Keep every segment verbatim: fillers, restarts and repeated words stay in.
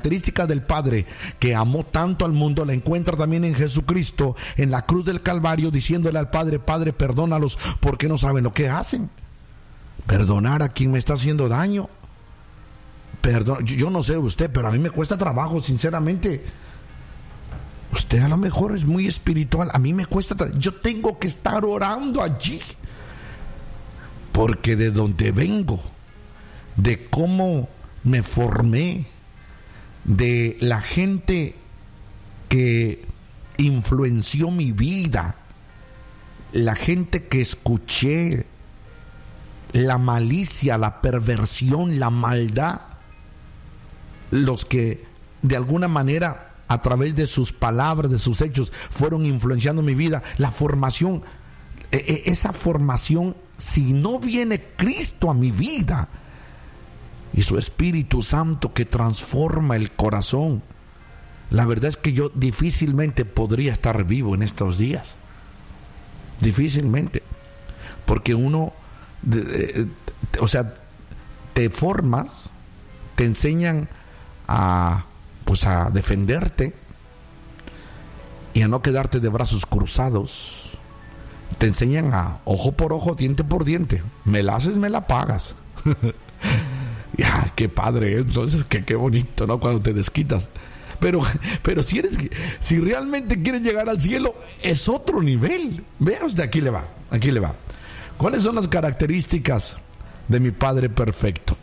característica del Padre que amó tanto al mundo la encuentra también en Jesucristo, en la cruz del Calvario, diciéndole al Padre: Padre, perdónalos porque no saben lo que hacen. Perdonar a quien me está haciendo daño. Perdón, yo no sé usted, pero a mí me cuesta trabajo, sinceramente. Usted a lo mejor es muy espiritual, a mí me cuesta trabajo. Yo tengo que estar orando allí, porque de donde vengo, de cómo me formé, de la gente que influenció mi vida, la gente que escuché, la malicia, la perversión, la maldad, los que de alguna manera a través de sus palabras, de sus hechos, fueron influenciando mi vida, la formación, esa formación, si no viene Cristo a mi vida y su Espíritu Santo que transforma el corazón, la verdad es que yo difícilmente podría estar vivo en estos días. Difícilmente. Porque uno, de, de, o sea, te formas, te enseñan a, pues a defenderte y a no quedarte de brazos cruzados. Te enseñan a ojo por ojo, diente por diente. Me la haces, me la pagas. Ya, qué padre, entonces, qué, qué bonito, ¿no? Cuando te desquitas. Pero, pero si eres, si realmente quieres llegar al cielo, es otro nivel. Vea usted, aquí le va, aquí le va. ¿Cuáles son las características de mi Padre perfecto?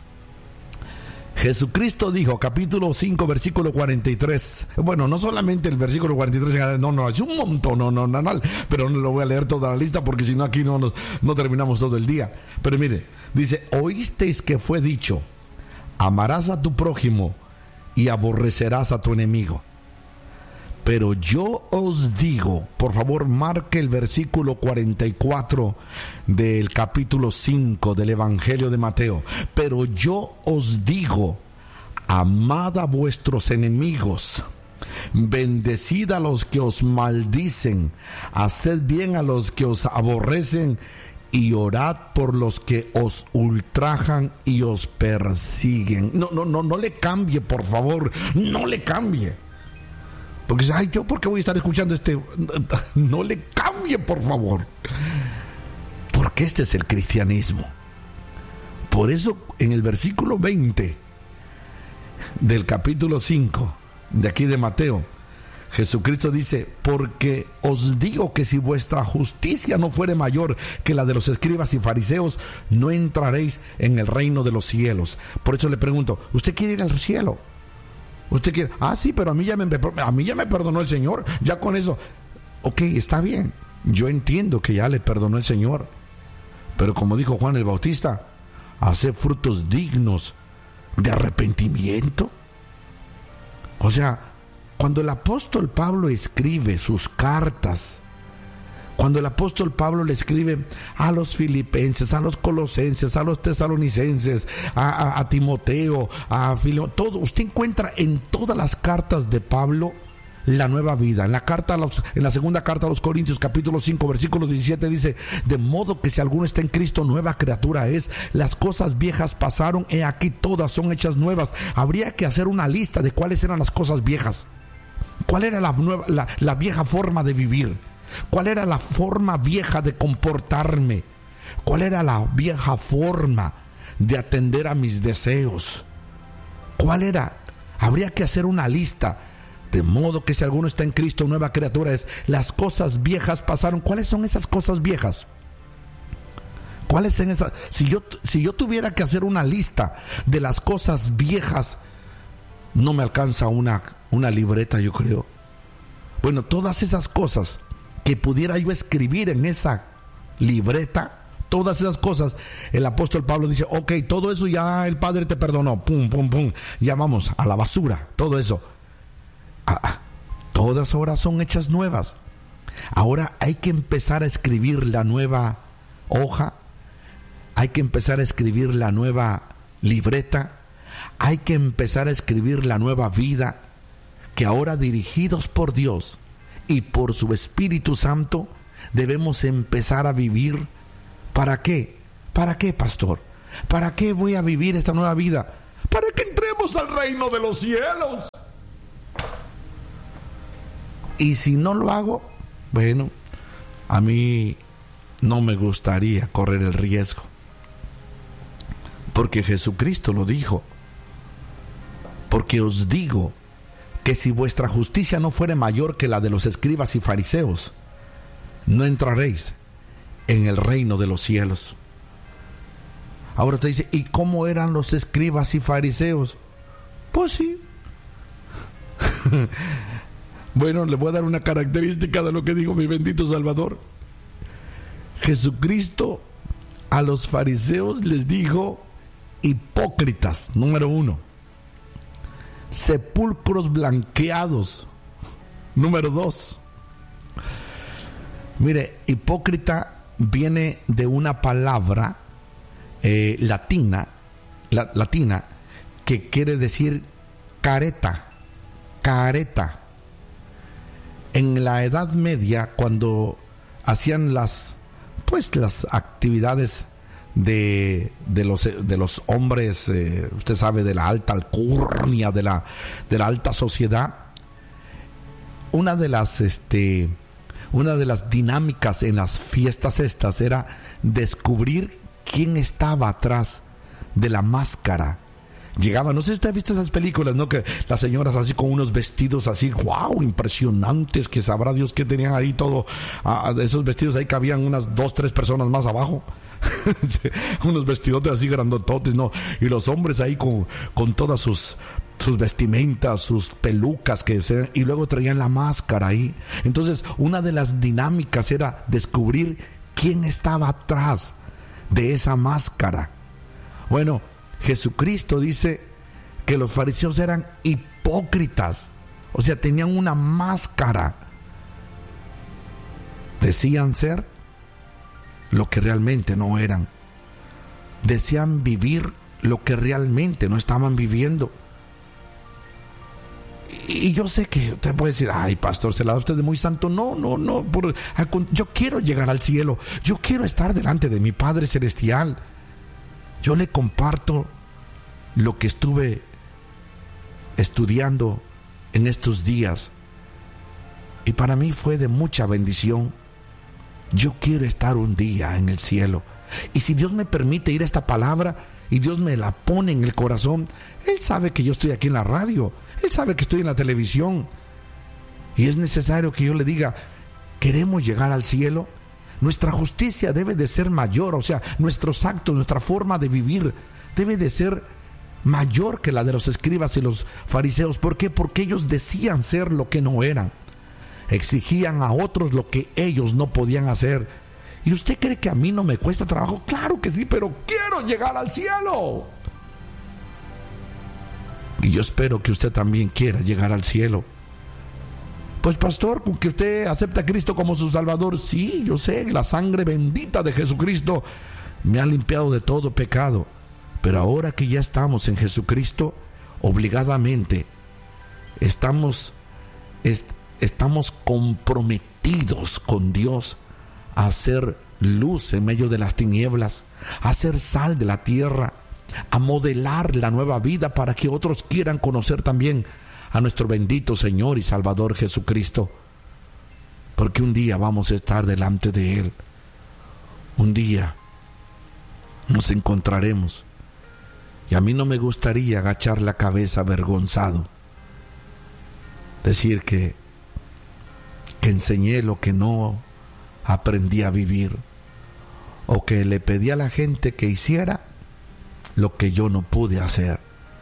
Jesucristo dijo, capítulo cinco, versículo cuarenta y tres. Bueno, no solamente el versículo cuarenta y tres, no, no, es un montón, no, no, no, no, pero no lo voy a leer toda la lista porque si no aquí no, no, no terminamos todo el día. Pero mire, dice: oísteis que fue dicho, amarás a tu prójimo y aborrecerás a tu enemigo. Pero yo os digo, por favor marque el versículo cuarenta y cuatro del capítulo cinco del Evangelio de Mateo. Pero yo os digo, amad a vuestros enemigos, bendecid a los que os maldicen, haced bien a los que os aborrecen y orad por los que os ultrajan y os persiguen. No, no, no, no le cambie, por favor, no le cambie. Porque dice, ay, ¿yo por qué voy a estar escuchando este? No le cambie, por favor. Porque este es el cristianismo. Por eso, en el versículo veinte del capítulo cinco de aquí de Mateo, Jesucristo dice: porque os digo que si vuestra justicia no fuere mayor que la de los escribas y fariseos, no entraréis en el reino de los cielos. Por eso le pregunto, ¿usted quiere ir al cielo? Usted quiere, ah, sí, pero a mí ya me, a mí ya me perdonó el Señor, ya con eso. Ok, está bien, yo entiendo que ya le perdonó el Señor, pero como dijo Juan el Bautista, hace frutos dignos de arrepentimiento. O sea, cuando el apóstol Pablo escribe sus cartas, cuando el apóstol Pablo le escribe a los filipenses, a los colosenses, a los tesalonicenses, a, a, a Timoteo, a Filemón, todo, usted encuentra en todas las cartas de Pablo la nueva vida. En la carta, en la segunda carta a los Corintios, capítulo cinco, versículo diecisiete, dice: de modo que si alguno está en Cristo, nueva criatura es. Las cosas viejas pasaron, he aquí todas son hechas nuevas. Habría que hacer una lista de cuáles eran las cosas viejas. ¿Cuál era la, nueva, la, la vieja forma de vivir? ¿Cuál era la forma vieja de comportarme? ¿Cuál era la vieja forma de atender a mis deseos? ¿Cuál era? Habría que hacer una lista. De modo que si alguno está en Cristo, nueva criatura es. Las cosas viejas pasaron. ¿Cuáles son esas cosas viejas? ¿Cuáles son esas? Si yo, si yo tuviera que hacer una lista de las cosas viejas, no me alcanza una, una libreta, yo creo. Bueno, todas esas cosas que pudiera yo escribir en esa libreta, todas esas cosas, el apóstol Pablo dice: ok, todo eso ya el Padre te perdonó, pum, pum, pum, ya vamos a la basura, todo eso. Ah, ah, todas ahora son hechas nuevas. Ahora hay que empezar a escribir la nueva hoja, hay que empezar a escribir la nueva libreta, hay que empezar a escribir la nueva vida, que ahora, dirigidos por Dios y por su Espíritu Santo, debemos empezar a vivir. ¿Para qué? ¿Para qué, pastor? ¿Para qué voy a vivir esta nueva vida? Para que entremos entremos al reino de los cielos. Y si no lo hago, bueno, a mí no me gustaría correr el riesgo, porque Jesucristo lo dijo. Porque os digo que si vuestra justicia no fuere mayor que la de los escribas y fariseos, no entraréis en el reino de los cielos. Ahora te dice, ¿y cómo eran los escribas y fariseos? Pues sí. Bueno, le voy a dar una característica de lo que dijo mi bendito Salvador. Jesucristo a los fariseos les dijo hipócritas, número uno. Sepulcros blanqueados, número dos. Mire, hipócrita viene de una palabra eh, latina, la, latina, que quiere decir careta, careta. En la Edad Media, cuando hacían las, pues, las actividades de, de los de los hombres, eh, usted sabe, de la alta alcurnia, de la de la alta sociedad, una de las este una de las dinámicas en las fiestas estas era descubrir quién estaba atrás de la máscara. Llegaba, no sé si usted ha visto esas películas, ¿no? Que las señoras así con unos vestidos así, wow, impresionantes, que sabrá Dios que tenían ahí todo, ah, esos vestidos ahí cabían unas dos, tres personas más abajo. Unos vestidotes así grandototes, ¿no? Y los hombres ahí con, con todas sus, sus vestimentas, sus pelucas, que se, y luego traían la máscara ahí. Entonces, una de las dinámicas era descubrir quién estaba atrás de esa máscara. Bueno, Jesucristo dice que los fariseos eran hipócritas, o sea, tenían una máscara. Decían ser lo que realmente no eran. Decían vivir lo que realmente no estaban viviendo. Y yo sé que usted puede decir, ay, pastor, se la da usted de muy santo. No, no, no. Por, yo quiero llegar al cielo. Yo quiero estar delante de mi Padre Celestial. Yo le comparto lo que estuve estudiando en estos días. Y para mí fue de mucha bendición. Yo quiero estar un día en el cielo. Y si Dios me permite ir a esta palabra y Dios me la pone en el corazón, Él sabe que yo estoy aquí en la radio, Él sabe que estoy en la televisión, y es necesario que yo le diga, ¿queremos llegar al cielo? Nuestra justicia debe de ser mayor, o sea, nuestros actos, nuestra forma de vivir debe de ser mayor que la de los escribas y los fariseos. ¿Por qué? Porque ellos decían ser lo que no eran. Exigían a otros lo que ellos no podían hacer. ¿Y usted cree que a mí no me cuesta trabajo? Claro que sí, pero quiero llegar al cielo. Y yo espero que usted también quiera llegar al cielo. Pues pastor, con que usted acepta a Cristo como su Salvador, sí, yo sé, la sangre bendita de Jesucristo me ha limpiado de todo pecado. Pero ahora que ya estamos en Jesucristo, obligadamente estamos... Est- Estamos comprometidos con Dios a hacer luz en medio de las tinieblas, a hacer sal de la tierra, a modelar la nueva vida para que otros quieran conocer también a nuestro bendito Señor y Salvador Jesucristo. Porque un día vamos a estar delante de Él. Un día nos encontraremos. Y a mí no me gustaría agachar la cabeza avergonzado. Decir que que enseñé lo que no aprendí a vivir, o que le pedí a la gente que hiciera lo que yo no pude hacer.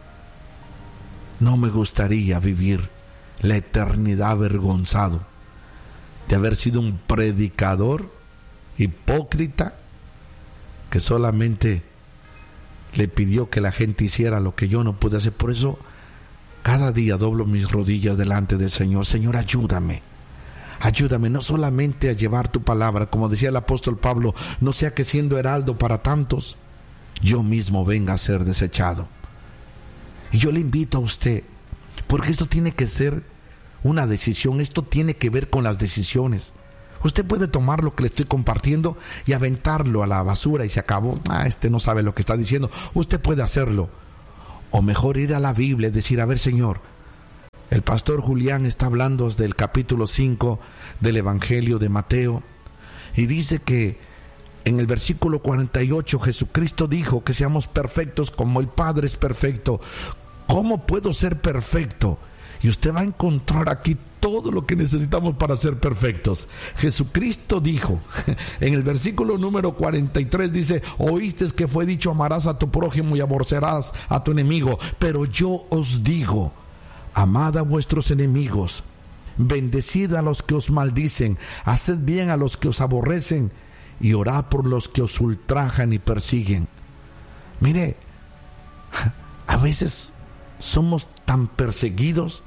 No me gustaría vivir la eternidad avergonzado de haber sido un predicador hipócrita que solamente le pidió que la gente hiciera lo que yo no pude hacer. Por eso cada día doblo mis rodillas delante del Señor. Señor, ayúdame. Ayúdame no solamente a llevar tu palabra, como decía el apóstol Pablo, no sea que siendo heraldo para tantos, yo mismo venga a ser desechado. Y yo le invito a usted, porque esto tiene que ser una decisión, esto tiene que ver con las decisiones. Usted puede tomar lo que le estoy compartiendo y aventarlo a la basura y se acabó. Ah, este no sabe lo que está diciendo. Usted puede hacerlo. O mejor ir a la Biblia y decir, a ver, Señor, el pastor Julián está hablando del capítulo cinco del Evangelio de Mateo y dice que en el versículo cuarenta y ocho Jesucristo dijo que seamos perfectos como el Padre es perfecto. ¿Cómo puedo ser perfecto? Y usted va a encontrar aquí todo lo que necesitamos para ser perfectos. Jesucristo dijo, en el versículo número cuarenta y tres dice, oíste que fue dicho, amarás a tu prójimo y aborrecerás a tu enemigo. Pero yo os digo, amad a vuestros enemigos, bendecid a los que os maldicen, haced bien a los que os aborrecen y orad por los que os ultrajan y persiguen. Mire, a veces somos tan perseguidos,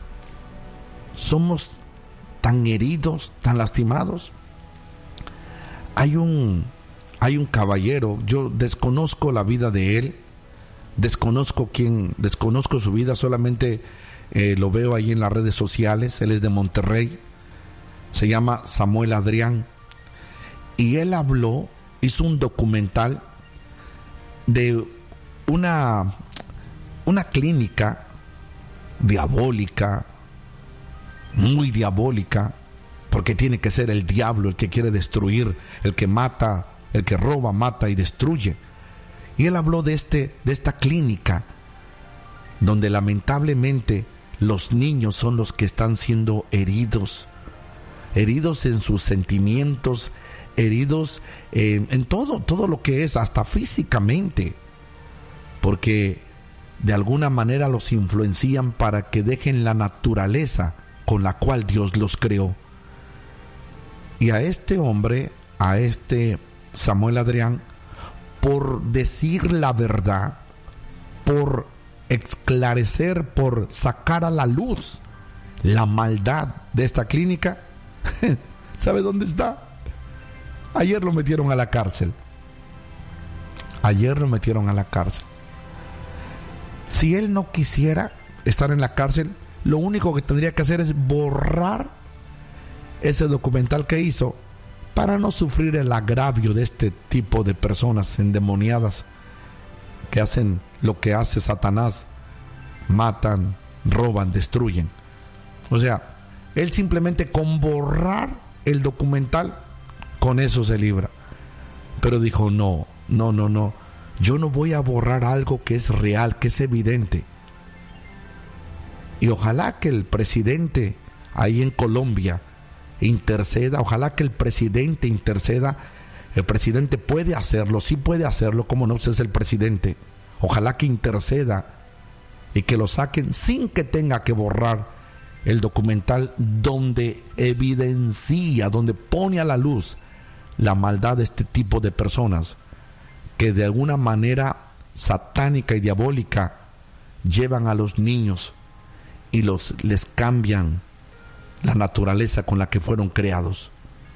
somos tan heridos, tan lastimados. Hay un, hay un caballero, yo desconozco la vida de él, desconozco quién, desconozco su vida, solamente eh, lo veo ahí en las redes sociales. Él es de Monterrey, se llama Samuel Adrián, y él habló, hizo un documental de una, una clínica diabólica, muy diabólica, porque tiene que ser el diablo el que quiere destruir, el que mata, el que roba, mata y destruye. Y él habló de este, de esta clínica donde lamentablemente los niños son los que están siendo heridos, heridos en sus sentimientos, heridos eh, en todo, todo lo que es, hasta físicamente, porque de alguna manera los influencian para que dejen la naturaleza con la cual Dios los creó. Y a este hombre, a este Samuel Adrián, por decir la verdad, por esclarecer, por sacar a la luz la maldad de esta clínica, ¿sabe dónde está? Ayer lo metieron a la cárcel. Ayer lo metieron a la cárcel. Si él no quisiera estar en la cárcel, lo único que tendría que hacer es borrar ese documental que hizo para no sufrir el agravio de este tipo de personas endemoniadas que hacen lo que hace Satanás: matan, roban, destruyen. O sea, él simplemente con borrar el documental, con eso se libra. Pero dijo, no, no, no, no, yo no voy a borrar algo que es real, que es evidente. Y ojalá que el presidente ahí en Colombia interceda, ojalá que el presidente interceda. El presidente puede hacerlo, sí puede hacerlo, como no, usted es el presidente. Ojalá que interceda y que lo saquen sin que tenga que borrar el documental donde evidencia, donde pone a la luz la maldad de este tipo de personas que de alguna manera satánica y diabólica llevan a los niños y los, les cambian la naturaleza con la que fueron creados.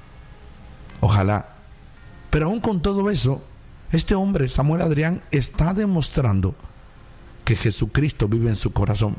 Ojalá. Pero aún con todo eso, este hombre, Samuel Adrián, está demostrando que Jesucristo vive en su corazón.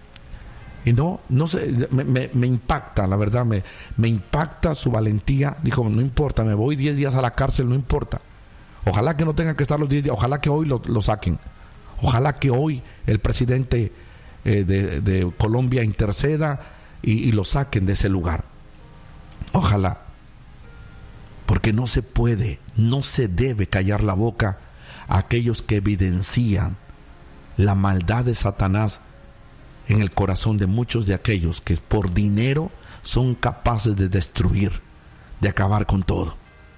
Y no, no sé, me, me, me impacta, la verdad, me, me impacta su valentía. Dijo, no importa, me voy diez días a la cárcel, no importa. Ojalá que no tenga que estar los diez días, ojalá que hoy lo, lo saquen. Ojalá que hoy el presidente eh, de, de Colombia interceda y, y lo saquen de ese lugar. Ojalá. Porque no se puede, no se debe callar la boca a aquellos que evidencian la maldad de Satanás en el corazón de muchos de aquellos que por dinero son capaces de destruir, de acabar con todo.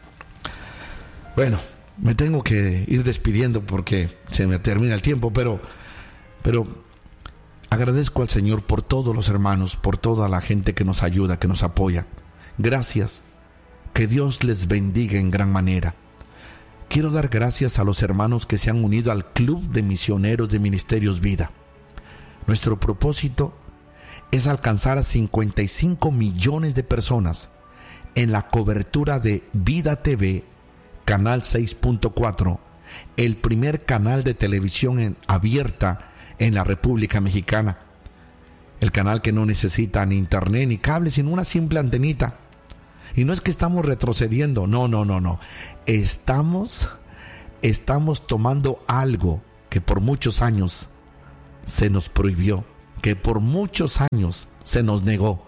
Bueno, me tengo que ir despidiendo porque se me termina el tiempo, pero, pero agradezco al Señor por todos los hermanos, por toda la gente que nos ayuda, que nos apoya. Gracias. Que Dios les bendiga en gran manera. Quiero dar gracias a los hermanos que se han unido al Club de Misioneros de Ministerios Vida. Nuestro propósito es alcanzar a cincuenta y cinco millones de personas en la cobertura de Vida T V, canal seis punto cuatro, el primer canal de televisión en, abierta en la República Mexicana. El canal que no necesita ni internet ni cable, sino una simple antenita. Y no es que estamos retrocediendo, no, no, no, no. Estamos, estamos tomando algo que por muchos años se nos prohibió, que por muchos años se nos negó.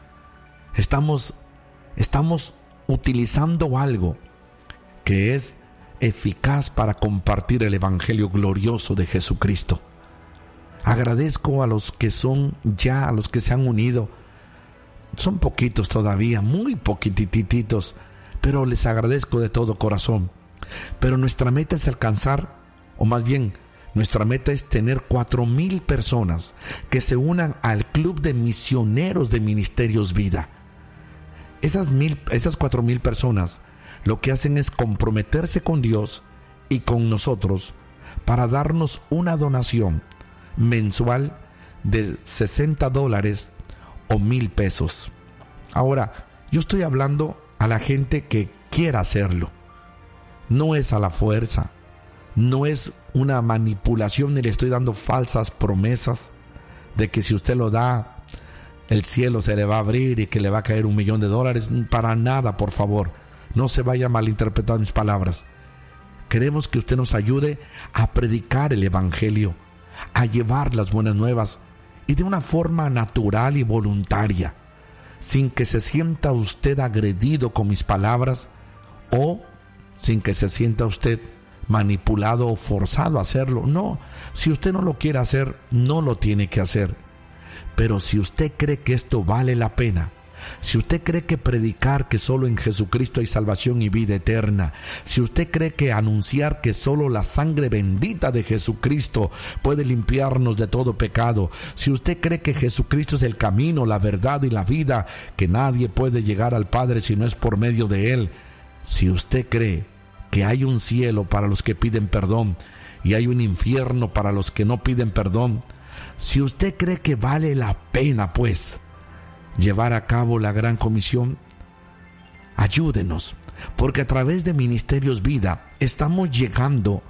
Estamos, estamos utilizando algo que es eficaz para compartir el evangelio glorioso de Jesucristo. Agradezco a los que son ya, a los que se han unido. Son poquitos todavía, muy poquitititos, pero les agradezco de todo corazón. Pero nuestra meta es alcanzar, o más bien, nuestra meta es tener cuatro mil personas que se unan al Club de Misioneros de Ministerios Vida. Esas mil, esas cuatro mil personas lo que hacen es comprometerse con Dios y con nosotros para darnos una donación mensual de sesenta dólares o mil pesos. Ahora, yo estoy hablando a la gente que quiera hacerlo. No es a la fuerza, no es una manipulación ni le estoy dando falsas promesas de que si usted lo da, el cielo se le va a abrir y que le va a caer un millón de dólares. Para nada, por favor. No se vaya a malinterpretar mis palabras. Queremos que usted nos ayude a predicar el evangelio, a llevar las buenas nuevas y de una forma natural y voluntaria, sin que se sienta usted agredido con mis palabras o sin que se sienta usted manipulado o forzado a hacerlo. No, si usted no lo quiere hacer, no lo tiene que hacer. Pero si usted cree que esto vale la pena, si usted cree que predicar que solo en Jesucristo hay salvación y vida eterna, si usted cree que anunciar que solo la sangre bendita de Jesucristo puede limpiarnos de todo pecado, si usted cree que Jesucristo es el camino, la verdad y la vida, que nadie puede llegar al Padre si no es por medio de Él, si usted cree que hay un cielo para los que piden perdón y hay un infierno para los que no piden perdón, si usted cree que vale la pena, pues, llevar a cabo la gran comisión, ayúdenos, porque a través de Ministerios Vida estamos llegando,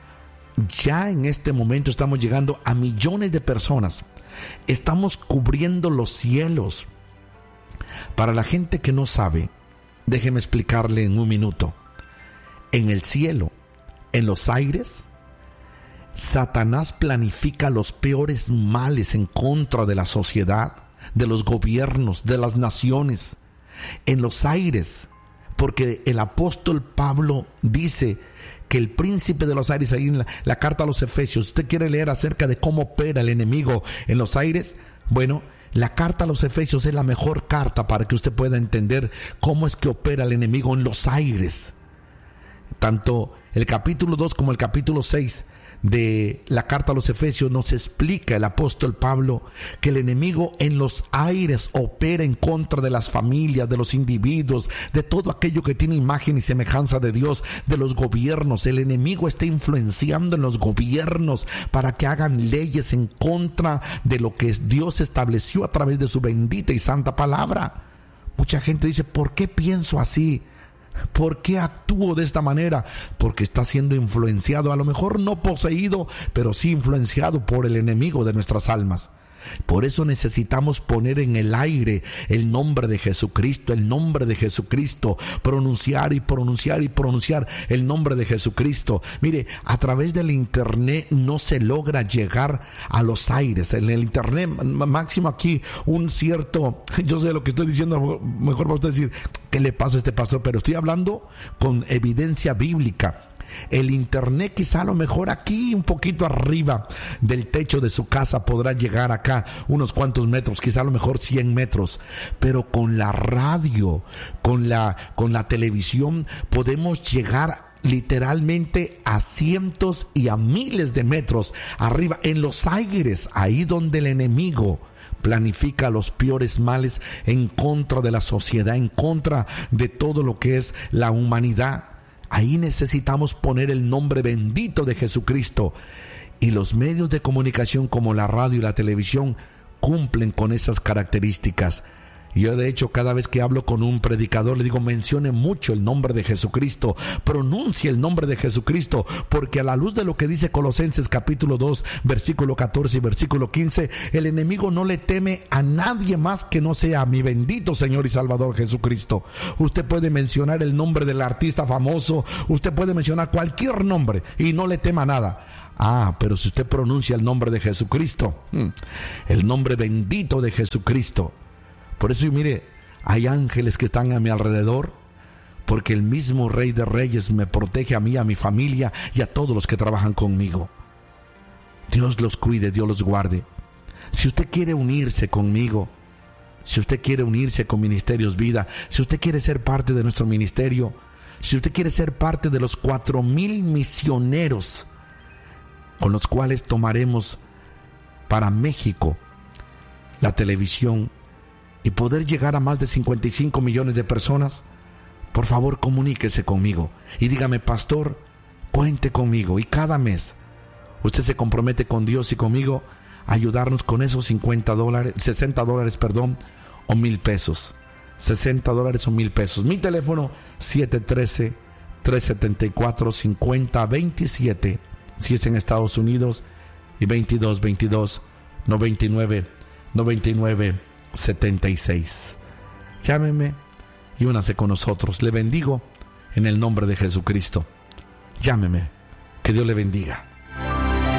ya en este momento estamos llegando a millones de personas. Estamos cubriendo los cielos. Para la gente que no sabe, déjeme explicarle en un minuto. En el cielo, en los aires, Satanás planifica los peores males en contra de la sociedad, de los gobiernos, de las naciones, en los aires, porque el apóstol Pablo dice que el príncipe de los aires, ahí en la, la carta a los Efesios, usted quiere leer acerca de cómo opera el enemigo en los aires, bueno, la carta a los Efesios es la mejor carta para que usted pueda entender cómo es que opera el enemigo en los aires. Tanto el capítulo dos como el capítulo seis de la carta a los Efesios nos explica el apóstol Pablo que el enemigo en los aires opera en contra de las familias, de los individuos, de todo aquello que tiene imagen y semejanza de Dios, de los gobiernos. El enemigo está influenciando en los gobiernos para que hagan leyes en contra de lo que Dios estableció a través de su bendita y santa palabra. Mucha gente dice, ¿por qué pienso así? ¿Por qué actúo de esta manera? Porque está siendo influenciado, a lo mejor no poseído, pero sí influenciado por el enemigo de nuestras almas. Por eso necesitamos poner en el aire el nombre de Jesucristo, el nombre de Jesucristo, pronunciar y pronunciar y pronunciar el nombre de Jesucristo. Mire, a través del internet no se logra llegar a los aires. En el internet máximo aquí un cierto, yo sé lo que estoy diciendo, mejor para usted decir, ¿qué le pasa a este pastor? Pero estoy hablando con evidencia bíblica. El internet quizá a lo mejor aquí un poquito arriba del techo de su casa podrá llegar acá unos cuantos metros, quizá a lo mejor cien metros, pero con la radio, con la, con la televisión podemos llegar literalmente a cientos y a miles de metros arriba en los aires, ahí donde el enemigo planifica los peores males en contra de la sociedad, en contra de todo lo que es la humanidad. Ahí necesitamos poner el nombre bendito de Jesucristo. Y los medios de comunicación como la radio y la televisión cumplen con esas características. Yo de hecho cada vez que hablo con un predicador le digo, mencione mucho el nombre de Jesucristo, pronuncie el nombre de Jesucristo, porque a la luz de lo que dice Colosenses capítulo dos, versículo catorce y versículo quince, el enemigo no le teme a nadie más que no sea a mi bendito Señor y Salvador Jesucristo. Usted puede mencionar el nombre del artista famoso, usted puede mencionar cualquier nombre y no le tema nada. Ah, pero si usted pronuncia el nombre de Jesucristo, el nombre bendito de Jesucristo. Por eso, mire, hay ángeles que están a mi alrededor, porque el mismo Rey de Reyes me protege a mí, a mi familia y a todos los que trabajan conmigo. Dios los cuide, Dios los guarde. Si usted quiere unirse conmigo, si usted quiere unirse con Ministerios Vida, si usted quiere ser parte de nuestro ministerio, si usted quiere ser parte de los cuatro mil misioneros con los cuales tomaremos para México la televisión y poder llegar a más de cincuenta y cinco millones de personas, por favor comuníquese conmigo y dígame: pastor, cuente conmigo. Y cada mes usted se compromete con Dios y conmigo a ayudarnos con esos cincuenta dólares, sesenta dólares, perdón, o mil pesos. sesenta dólares o mil pesos. Mi teléfono siete uno tres, tres siete cuatro, cinco cero dos siete, si es en Estados Unidos, y veintidós veintidós noventa y nueve noventa y nueve setenta y seis. Llámeme y únase con nosotros. Le bendigo en el nombre de Jesucristo. Llámeme. Que Dios le bendiga.